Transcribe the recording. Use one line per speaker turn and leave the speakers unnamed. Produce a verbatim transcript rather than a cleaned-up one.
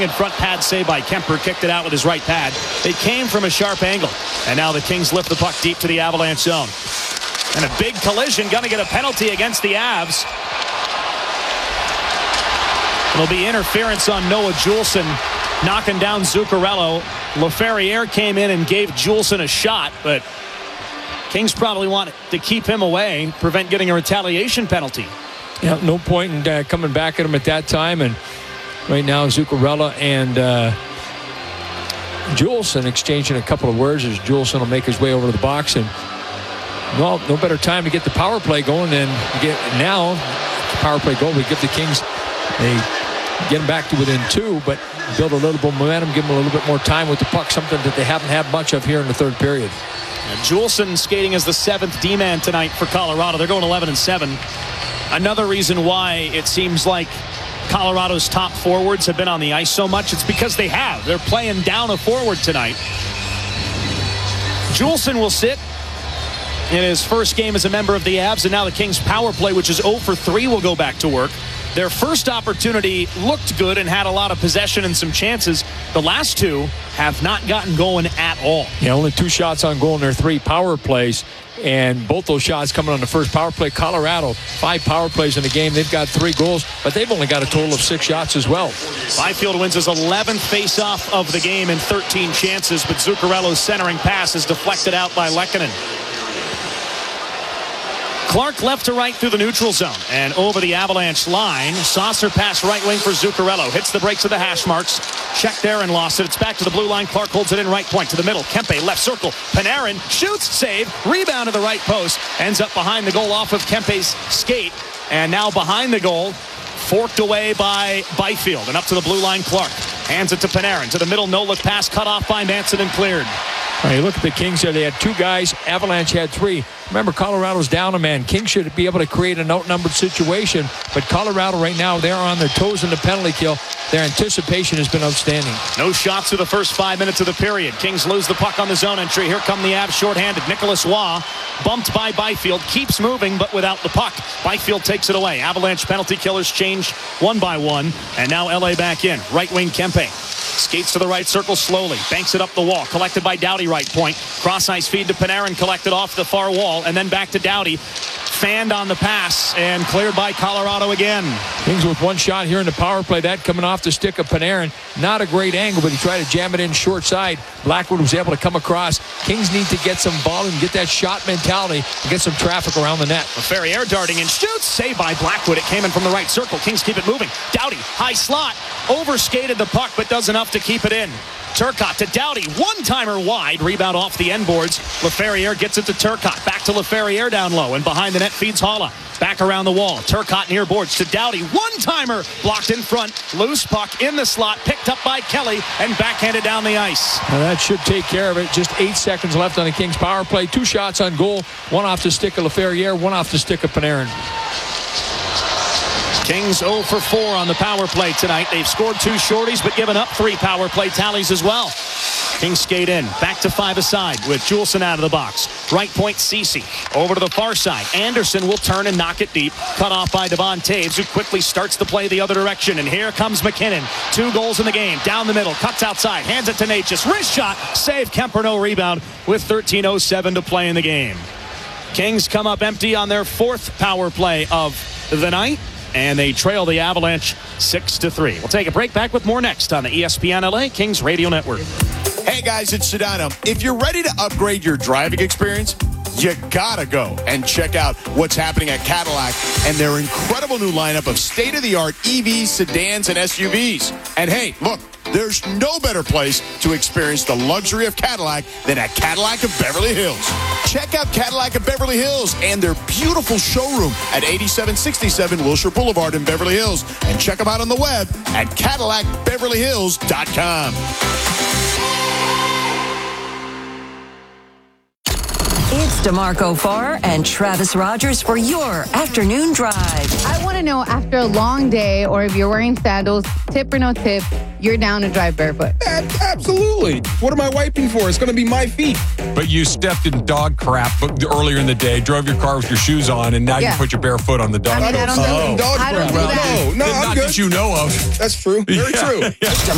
And front pad save by Kemper, kicked it out with his right pad. They came from a sharp angle, and now the Kings lift the puck deep to the Avalanche zone. And a big collision, going to get a penalty against the Avs. It'll be interference on Noah Juulsen, knocking down Zuccarello. Laferriere came in and gave Juulsen a shot, but Kings probably want to keep him away, prevent getting a retaliation penalty.
Yeah, no point in uh, coming back at him at that time. And right now, Zuccarello and uh, Juulsen exchanging a couple of words as Juulsen will make his way over to the box. And, well, no better time to get the power play going than get now. The power play goal, we give the Kings, they get them back to within two, but build a little bit of momentum, give them a little bit more time with the puck, something that they haven't had much of here in the third period.
And Juulsen skating as the seventh D-man tonight for Colorado. They're going eleven and seven. Another reason why it seems like Colorado's top forwards have been on the ice so much, it's because they have. They're playing down a forward tonight. Juulsen will sit in his first game as a member of the Avs, and now the Kings power play, which is zero for three, will go back to work. Their first opportunity looked good and had a lot of possession and some chances. The last two have not gotten going at all.
Yeah, only two shots on goal in their three power plays, and both those shots coming on the first power play. Colorado, five power plays in the game. They've got three goals, but they've only got a total of six shots as well.
Byfield wins his eleventh face-off of the game in thirteen chances, but Zuccarello's centering pass is deflected out by Lehkonen. Clark left to right through the neutral zone and over the Avalanche line. Saucer pass right wing for Zuccarello. Hits the brakes of the hash marks. Checked there and lost it. It's back to the blue line. Clark holds it in right point to the middle. Kempe left circle. Panarin shoots, save, rebound to the right post. Ends up behind the goal off of Kempe's skate. And now behind the goal, forked away by Byfield. And up to the blue line, Clark. Hands it to Panarin. To the middle, no-look pass cut off by Manson and cleared.
All right, look at the Kings here. They had two guys. Avalanche had three. Remember, Colorado's down a man. Kings should be able to create an outnumbered situation. But Colorado right now, they're on their toes in the penalty kill. Their anticipation has been outstanding.
No shots through the first five minutes of the period. Kings lose the puck on the zone entry. Here come the Avs shorthanded. Nicholas Waugh bumped by Byfield. Keeps moving, but without the puck. Byfield takes it away. Avalanche penalty killers change one by one. And now L A back in. Right wing Kempe. Skates to the right circle slowly. Banks it up the wall. Collected by Doughty right point. Cross ice feed to Panarin. Collected off the far wall. And then back to Doughty. Fanned on the pass and cleared by Colorado again.
Kings with one shot here in the power play. That coming off the stick of Panarin. Not a great angle, but he tried to jam it in short side. Blackwood was able to come across. Kings need to get some volume, get that shot mentality, and get some traffic around the net.
Ferrier darting and shoots. Saved by Blackwood. It came in from the right circle. Kings keep it moving. Doughty, high slot. Overskated the puck, but does enough to keep it in. Turcotte to Doughty. One-timer wide. Rebound off the end boards. Laferriere gets it to Turcotte. Back to Laferriere down low. And behind the net feeds Haula. Back around the wall. Turcotte near boards to Doughty. One-timer blocked in front. Loose puck in the slot. Picked up by Kelly and backhanded down the ice.
Now that should take care of it. Just eight seconds left on the Kings power play. Two shots on goal. One off the stick of Laferriere. One off the stick of Panarin.
Kings zero for four on the power play tonight. They've scored two shorties, but given up three power play tallies as well. Kings skate in. Back to five aside with Juulsen out of the box. Right point, Ceci. Over to the far side. Anderson will turn and knock it deep. Cut off by Devon Taves, who quickly starts the play the other direction. And here comes McKinnon. Two goals in the game. Down the middle. Cuts outside. Hands it to Natchez. Wrist shot. Save. Kemper, no rebound with thirteen oh seven to play in the game. Kings come up empty on their fourth power play of the night. And they trail the Avalanche six to three. We'll take a break. Back with more next on the E S P N L A Kings Radio Network.
Hey guys, it's Sedano. If you're ready to upgrade your driving experience, you gotta go and check out what's happening at Cadillac and their incredible new lineup of state-of-the-art E Vs, sedans, and S U Vs. And hey, look, there's no better place to experience the luxury of Cadillac than at Cadillac of Beverly Hills. Check out Cadillac of Beverly Hills and their beautiful showroom at eighty-seven sixty-seven Wilshire Boulevard in Beverly Hills. And check them out on the web at Cadillac Beverly Hills dot com.
It's DeMarco Farr and Travis Rogers for your afternoon drive.
I want to know, after a long day, or if you're wearing sandals, tip or no tip, you're down to drive barefoot.
Absolutely. What am I wiping for? It's going to be my feet.
But you stepped in dog crap earlier in the day, drove your car with your shoes on, and now
Yeah.
you put your bare foot on the dog.
I mean, I don't do-
Oh. Dog
I don't
crap.
do that.
No, no,
Not
I'm good.
that you know of.
That's true. Very
Yeah.
true.
Yeah.